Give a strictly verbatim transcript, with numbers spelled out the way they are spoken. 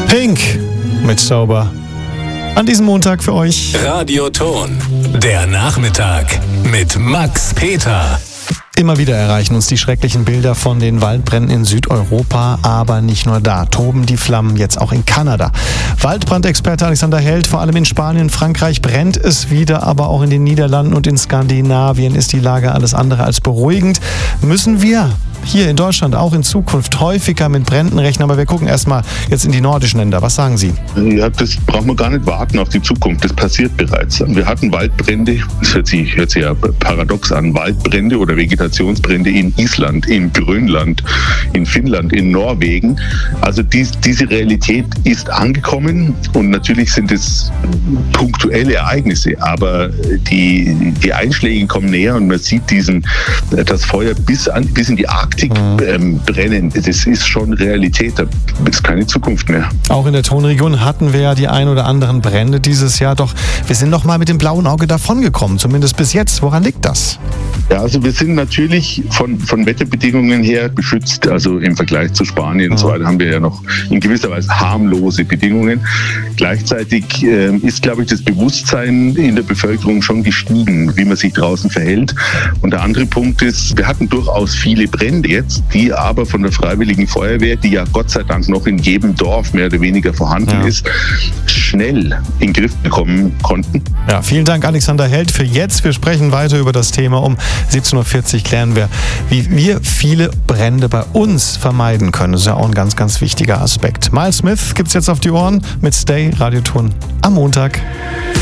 Pink mit Sober. An diesem Montag für euch. Radioton, der Nachmittag mit Max Peter. Immer wieder erreichen uns die schrecklichen Bilder von den Waldbränden in Südeuropa, aber nicht nur da. Toben die Flammen jetzt auch in Kanada. Waldbrandexperte Alexander Held, vor allem in Spanien, Frankreich brennt es wieder, aber auch in den Niederlanden und in Skandinavien ist die Lage alles andere als beruhigend. Müssen wir hier in Deutschland auch in Zukunft häufiger mit Bränden rechnen? Aber wir gucken erstmal jetzt in die nordischen Länder. Was sagen Sie? Ja, das brauchen wir gar nicht warten auf die Zukunft. Das passiert bereits. Wir hatten Waldbrände, das hört sich, hört sich ja paradox an, Waldbrände oder Vegetationsbrände in Island, in Grönland, in Finnland, in Norwegen. Also dies, diese Realität ist angekommen und natürlich sind es punktuelle Ereignisse, aber die, die Einschläge kommen näher und man sieht diesen, das Feuer bis, an, bis in die Arktis Ähm, brennen. Das ist schon Realität, da ist keine Zukunft mehr. Auch in der Tonregion hatten wir ja die ein oder anderen Brände dieses Jahr, doch wir sind noch mal mit dem blauen Auge davongekommen, zumindest bis jetzt. Woran liegt das? Ja, also wir sind natürlich von, von Wetterbedingungen her geschützt, also im Vergleich zu Spanien und so weiter haben wir ja noch in gewisser Weise harmlose Bedingungen. Gleichzeitig äh, ist, glaube ich, das Bewusstsein in der Bevölkerung schon gestiegen, wie man sich draußen verhält. Und der andere Punkt ist, wir hatten durchaus viele Brände jetzt, die aber von der Freiwilligen Feuerwehr, die ja Gott sei Dank noch in jedem Dorf mehr oder weniger vorhanden ja. ist, schnell in den Griff bekommen konnten. Ja, vielen Dank, Alexander Held, für jetzt. Wir sprechen weiter über das Thema. Um siebzehn Uhr vierzig klären wir, wie wir viele Brände bei uns vermeiden können. Das ist ja auch ein ganz, ganz wichtiger Aspekt. Miles Smith gibt's jetzt auf die Ohren mit Stay, Radioton am Montag.